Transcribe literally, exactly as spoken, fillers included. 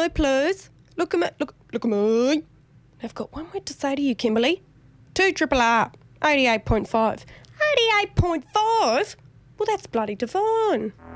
Hello, please. Look at me. Look, look at me. I've got one word to say to you, Kimberly. Two triple R. eighty-eight point five. eighty-eight point five? Well, that's bloody divine.